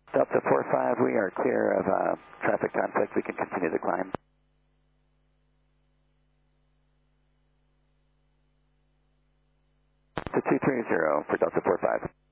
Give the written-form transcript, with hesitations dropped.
Delta 45, we are clear of traffic conflict. We can continue the climb. To 230 for Delta 45.